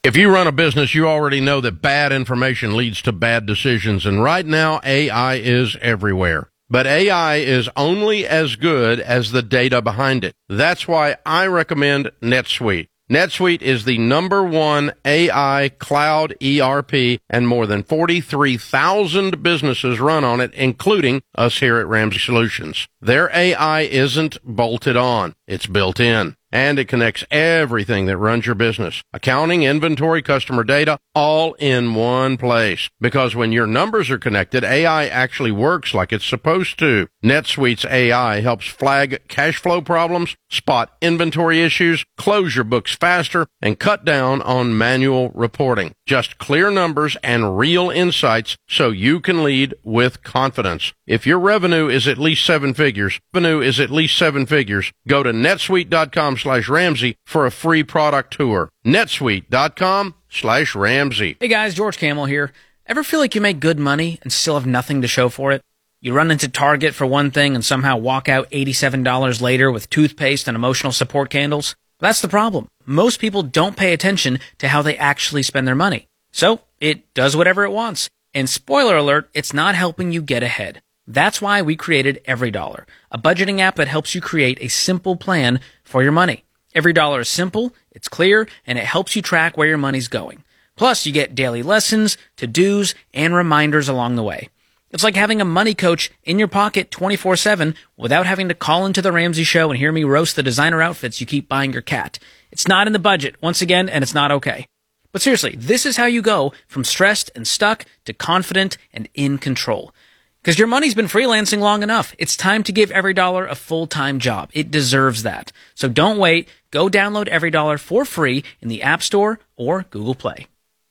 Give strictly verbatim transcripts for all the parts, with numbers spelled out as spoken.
If you run a business, you already know that bad information leads to bad decisions, and right now A I is everywhere. But A I is only as good as the data behind it. That's why I recommend NetSuite. NetSuite is the number one A I cloud E R P, and more than forty-three thousand businesses run on it, including us here at Ramsey Solutions. Their A I isn't bolted on. It's built in. And it connects everything that runs your business. Accounting, inventory, customer data, all in one place. Because when your numbers are connected, A I actually works like it's supposed to. NetSuite's A I helps flag cash flow problems, spot inventory issues, close your books faster, and cut down on manual reporting. Just clear numbers and real insights so you can lead with confidence. If your revenue is at least seven figures, revenue is at least seven figures, go to netsuite.com slash Ramsey for a free product tour. netsuite.com slash Ramsey. Hey guys, George Camel here. Ever feel like you make good money and still have nothing to show for it? You run into Target for one thing and somehow walk out eighty-seven dollars later with toothpaste and emotional support candles? That's the problem. Most people don't pay attention to how they actually spend their money. So it does whatever it wants. And spoiler alert, it's not helping you get ahead. That's why we created EveryDollar, a budgeting app that helps you create a simple plan for your money. EveryDollar is simple, it's clear, and it helps you track where your money's going. Plus, you get daily lessons, to-dos, and reminders along the way. It's like having a money coach in your pocket twenty-four seven without having to call into the Ramsey Show and hear me roast the designer outfits you keep buying your cat. It's not in the budget, once again, and it's not okay. But seriously, this is how you go from stressed and stuck to confident and in control. Because your money's been freelancing long enough. It's time to give EveryDollar a full-time job. It deserves that. So don't wait. Go download EveryDollar for free in the App Store or Google Play.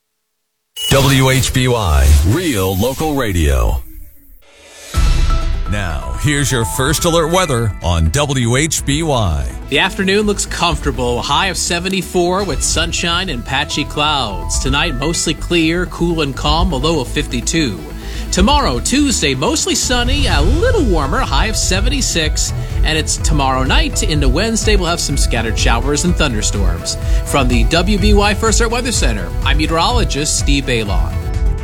W H B Y, Real Local Radio. Now, here's your first alert weather on W H B Y. The afternoon looks comfortable. High of seventy-four with sunshine and patchy clouds. Tonight, mostly clear, cool and calm, a low of fifty-two. Tomorrow, Tuesday, mostly sunny, a little warmer, high of seventy-six. And it's tomorrow night into Wednesday, we'll have some scattered showers and thunderstorms. From the W B Y First Alert Weather Center, I'm meteorologist Steve Baylon.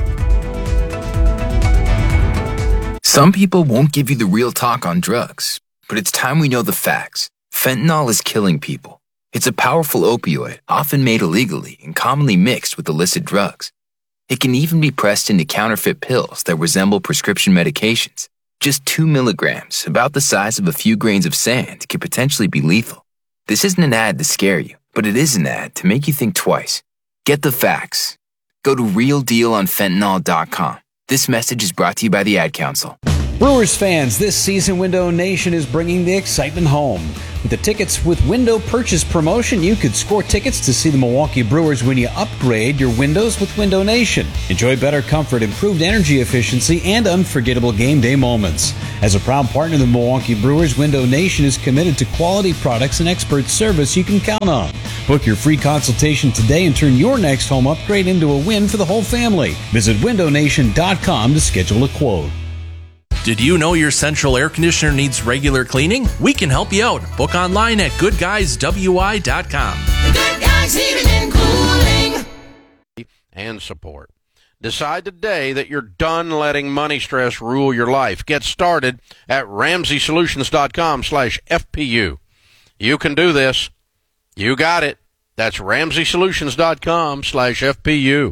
Some people won't give you the real talk on drugs, but it's time we know the facts. Fentanyl is killing people. It's a powerful opioid, often made illegally and commonly mixed with illicit drugs. It can even be pressed into counterfeit pills that resemble prescription medications. Just two milligrams, about the size of a few grains of sand, can potentially be lethal. This isn't an ad to scare you, but it is an ad to make you think twice. Get the facts. Go to real deal on fentanyl dot com. This message is brought to you by the Ad Council. Brewers fans, this season Window Nation is bringing the excitement home. With the Tickets with Window purchase promotion, you could score tickets to see the Milwaukee Brewers when you upgrade your windows with Window Nation. Enjoy better comfort, improved energy efficiency, and unforgettable game day moments. As a proud partner of the Milwaukee Brewers, Window Nation is committed to quality products and expert service you can count on. Book your free consultation today and turn your next home upgrade into a win for the whole family. Visit window nation dot com to schedule a quote. Did you know your central air conditioner needs regular cleaning? We can help you out. Book online at good guys w i dot com. Good Guys Heating and Cooling. And support. Decide today that you're done letting money stress rule your life. Get started at ramsey solutions dot com slash F P U. You can do this. You got it. That's ramsey solutions dot com slash F P U.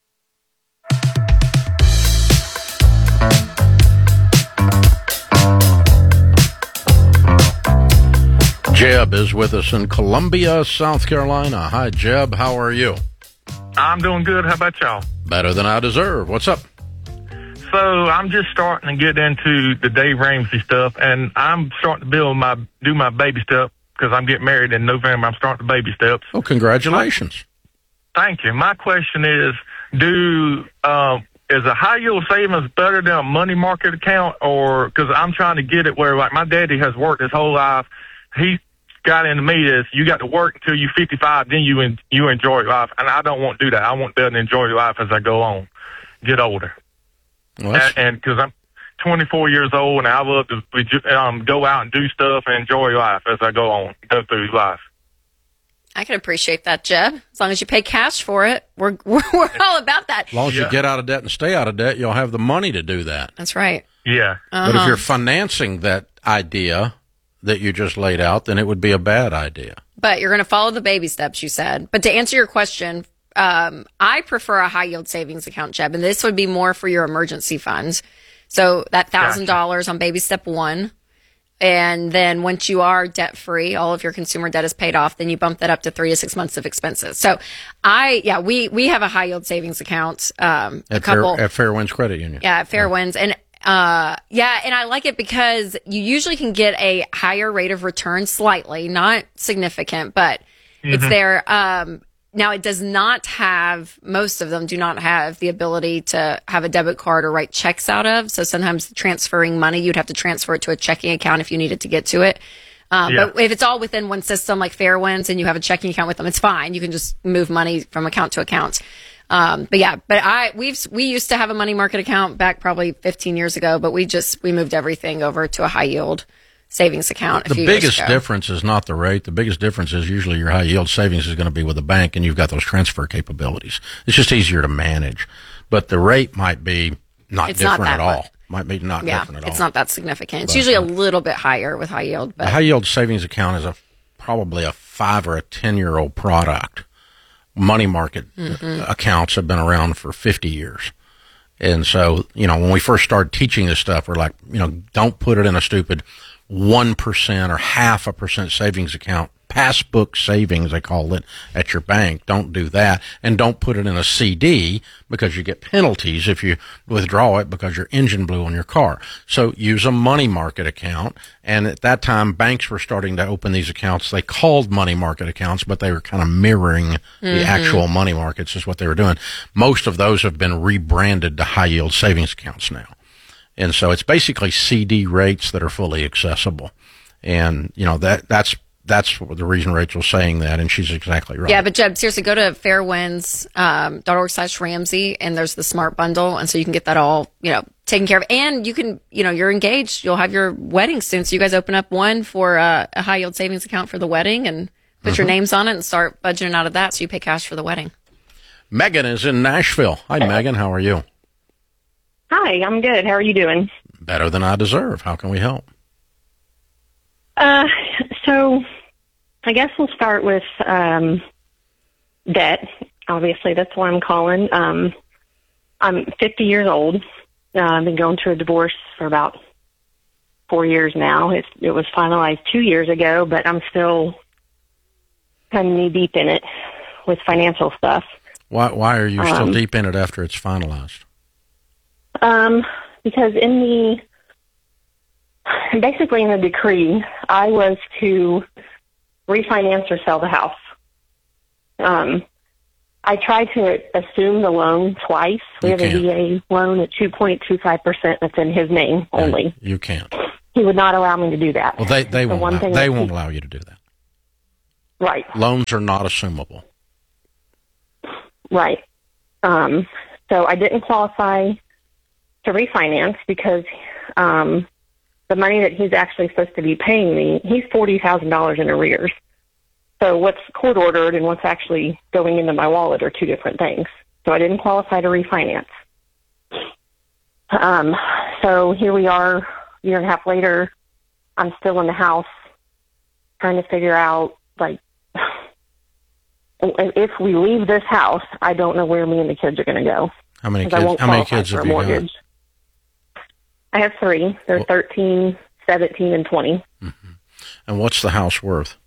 Jeb is with us in Columbia, South Carolina. Hi, Jeb. How are you? I'm doing good. How about y'all? Better than I deserve. What's up? So I'm just starting to get into the Dave Ramsey stuff, and I'm starting to build my do my baby step because I'm getting married in November. I'm starting the baby steps. Oh, congratulations! Thank you. My question is, do uh, is a high yield savings better than a money market account, or because I'm trying to get it where like my daddy has worked his whole life. He got into me is you got to work until you're fifty-five, then you en- you enjoy life. And I don't want to do that. I want to be able to enjoy life as I go on, get older. Well, and because I'm twenty-four years old and I love to um, go out and do stuff and enjoy life as I go on, go through life. I can appreciate that, Jeb. As long as you pay cash for it, we're we're, we're all about that. As long as Yeah. you get out of debt and stay out of debt, you'll have the money to do that. That's right. Yeah. Uh-huh. But if you're financing that idea that you just laid out, then it would be a bad idea. But you're going to follow the baby steps, you said. But to answer your question, um, I prefer a high yield savings account, Jeb, and this would be more for your emergency funds. So that thousand dollars on baby step one. And then once you are debt free, all of your consumer debt is paid off, then you bump that up to three to six months of expenses. So I, yeah, we, we have a high yield savings account, um, a At, couple. Fair, at Fairwinds Credit Union. Yeah, at Fairwinds. And, uh, yeah, and I like it because you usually can get a higher rate of return slightly, not significant, but it's there. Um, now it does not have, most of them do not have the ability to have a debit card or write checks out of. So sometimes transferring money, you'd have to transfer it to a checking account if you needed to get to it. Um, Yeah. But if it's all within one system like Fairwinds and you have a checking account with them, it's fine. You can just move money from account to account. Um, but yeah, but I, we've, we used to have a money market account back probably fifteen years ago, but we just, we moved everything over to a high yield savings account. A The few years biggest ago. difference is not the rate. The biggest difference is usually your high yield savings is going to be with a bank and you've got those transfer capabilities. It's just easier to manage. But the rate might be not It's not different that at all. much. Might be not Yeah, different at all. it's not that significant. It's But, usually a uh, little bit higher with high yield, The but high yield savings account is a probably a five or a ten year old product. Money market Mm-hmm. uh, accounts have been around for fifty years. And so, you know, when we first started teaching this stuff, we're like, you know, don't put it in a stupid one percent or half a percent savings account. Passbook savings, they call it, at your bank. Don't do that. And don't put it in a C D because you get penalties if you withdraw it because your engine blew on your car. So use a money market account. And at that time, banks were starting to open these accounts. They called money market accounts, but they were kind of mirroring the actual money markets is what they were doing. Most of those have been rebranded to high yield savings accounts now. And so it's basically C D rates that are fully accessible. And, you know, that, that's, that's the reason Rachel's saying that, and she's exactly right. yeah, but Jeb, seriously, go to fairwinds um, dot org slash Ramsey, and there's the smart bundle, and so you can get that all, you know, taken care of. And you can, you know, you're engaged. You'll have your wedding soon, so you guys open up one for uh, a high yield savings account for the wedding, and put Mm-hmm. your names on it, and start budgeting out of that, so you pay cash for the wedding. Megan is in Nashville. Hi, Megan. How are you? Hi, I'm good. How are you doing? Better than I deserve. How can we help? Uh, so I guess we'll start with um, debt. Obviously, that's why I'm calling. Um, I'm fifty years old. Uh, I've been going through a divorce for about four years now. It, it was finalized two years ago, but I'm still kind of knee deep in it with financial stuff. Why, why are you still Um, deep in it after it's finalized? Um, because in the basically in the decree, I was to refinance or sell the house. Um, I tried to assume the loan twice. We You have a can't. V A loan at two point two five percent that's in his name only. You can't. He would not allow me to do that. Well, they, they The won't, one allow, thing they that won't he- allow you to do that. Right, Loans are not assumable. right. Um, so I didn't qualify to refinance because um, the money that he's actually supposed to be paying me, he's forty thousand dollars in arrears. So what's court ordered and what's actually going into my wallet are two different things. So I didn't qualify to refinance. Um, so here we are, a year and a half later. I'm still in the house trying to figure out, like, if we leave this house, I don't know where me and the kids are going to go. How many 'Cause I kids, won't how many qualify kids for have a you got? mortgage. I have three. They're Well- thirteen, seventeen, and twenty. And what's the house worth?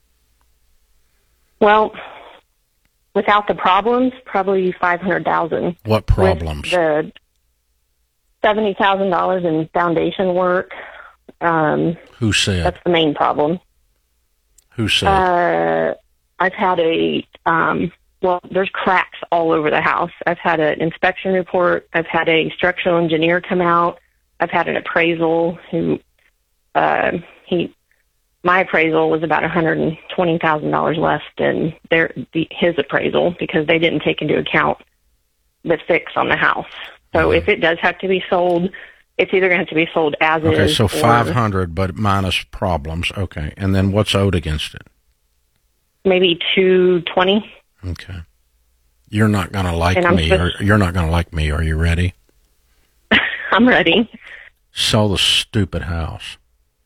Well, without the problems, probably five hundred thousand dollars. What problems? The seventy thousand dollars in foundation work. Um, Who said? that's the main problem. Who said? Uh, I've had a, um, well, there's cracks all over the house. I've had an inspection report. I've had a structural engineer come out. I've had an appraisal who, uh, he, my appraisal was about one hundred twenty thousand dollars less than their, the, his appraisal because they didn't take into account the fix on the house. So Mhm. if it does have to be sold, it's either going to have to be sold as okay, is. so or- five hundred, but minus problems. Okay, and then what's owed against it? maybe two twenty. Okay. You're not going to like And I'm me. supposed- Or, you're not going to like me. Are you ready? I'm ready. Sell the stupid house.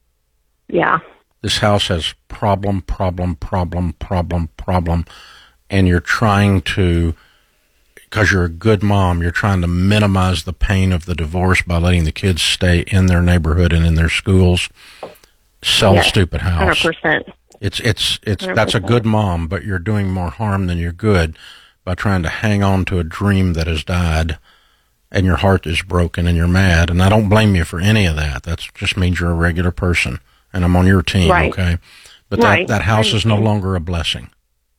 Yeah. This house has problem, problem, problem, problem, problem, and you're trying to, because you're a good mom, you're trying to minimize the pain of the divorce by letting the kids stay in their neighborhood and in their schools. Sell Yes, the stupid house. one hundred percent. It's it's it's one hundred that's a percent. good mom, but you're doing more harm than you're good by trying to hang on to a dream that has died, and your heart is broken and you're mad. And I don't blame you for any of that. That just means you're a regular person, and I'm on your team, Right. okay? But Right. that that house I is no understand. longer a blessing.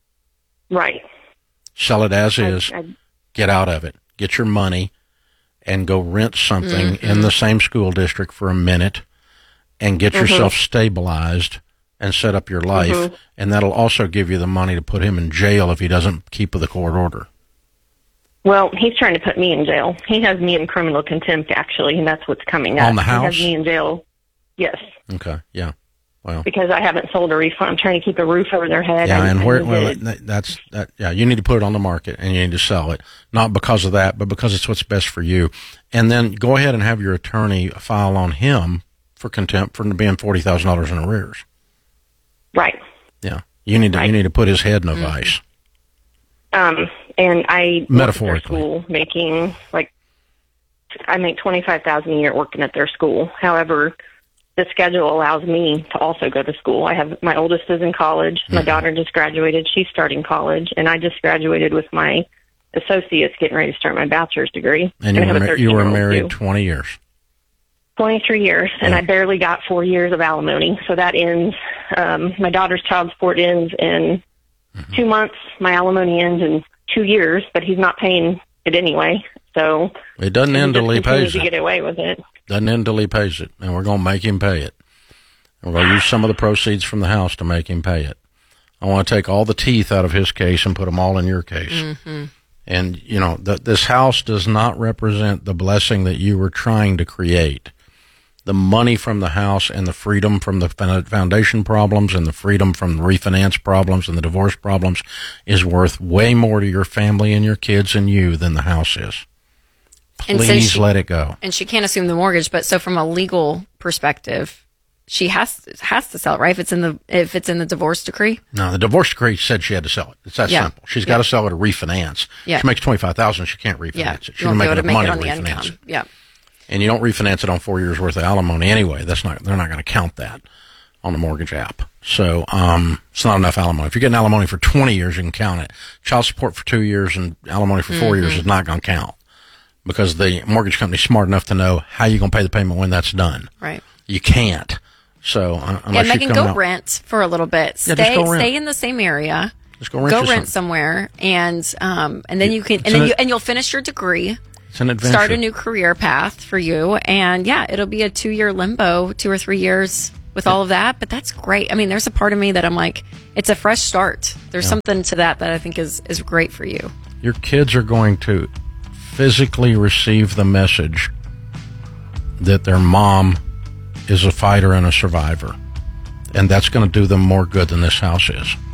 Right. Sell it as I- is. I- Get out of it. Get your money, and go rent something Mm-hmm. in the same school district for a minute, and get Mhm. yourself stabilized and set up your life, Mhm. and that'll also give you the money to put him in jail if he doesn't keep the court order. Well, he's trying to put me in jail. He has me in criminal contempt, actually, and that's what's coming up. On the house? He has me in jail. Yes, Okay, yeah. Well, because I haven't sold a refund. I'm trying to keep a roof over their head. yeah, I- and I where, need well, to- that, that's that. Yeah, you need to put it on the market and you need to sell it, not because of that, but because it's what's best for you. And then go ahead and have your attorney file on him for contempt for being forty thousand dollars in arrears. Right. Yeah, you need to Right. you need to put his head in a vice. Um, and I work at their Metaphorically. school making like I make twenty five thousand a year working at their school. However, the schedule allows me to also go to school. I have my oldest is in college. My Mm-hmm. daughter just graduated. She's starting college, and I just graduated with my associates, getting ready to start my bachelor's degree. And you I have were a ma- you were thirteen-year-old married too. twenty years. twenty-three years, and Yeah. I barely got four years of alimony. So that ends, um, my daughter's child support ends in Mm-hmm. two months. My alimony ends in two years, but he's not paying it anyway. So It doesn't he end just till he continues pays to it. get away with it. Doesn't end till he pays it, and we're going to make him pay it. And we're going to use some of the proceeds from the house to make him pay it. I want to take all the teeth out of his case and put them all in your case. Mm-hmm. And, you know, th- this house does not represent the blessing that you were trying to create. The money from the house and the freedom from the fo- foundation problems and the freedom from the refinance problems and the divorce problems is worth way more to your family and your kids and you than the house is. And since Please she- let it go. And she can't assume the mortgage, but so from a legal perspective, she has has to sell it, right? If it's in the if it's in the divorce decree. No, the divorce decree said she had to sell it. It's that Yeah. simple. She's Yeah. got to sell it or refinance. Yeah. She makes twenty-five thousand dollars. She can't refinance Yeah, it. She you don't won't be make able to enough make money it on to the refinance income. it. Yeah. And you don't refinance it on four years worth of alimony anyway. That's not, they're not going to count that on the mortgage app. So, um, it's not enough alimony. If you're getting alimony for twenty years, you can count it. Child support for two years and alimony for four Mhm. years is not going to count because the mortgage company's smart enough to know how you're going to pay the payment when that's done. Right. You can't. So, uh, Yeah, unless you Megan, come go out, rent for a little bit. Yeah, Stay just go rent. stay in the same area. just go rent, Go you rent something. somewhere, and um, and then you can, It's and then an- you and you'll finish your degree. It's an adventure. Start a new career path for you, and yeah, it'll be a two year limbo, two or three years with all of that. But that's great. I mean, there's a part of me that I'm like, it's a fresh start. There's Yeah. something to that that I think is is great for you. Your kids are going to physically receive the message that their mom is a fighter and a survivor. And that's going to do them more good than this house is.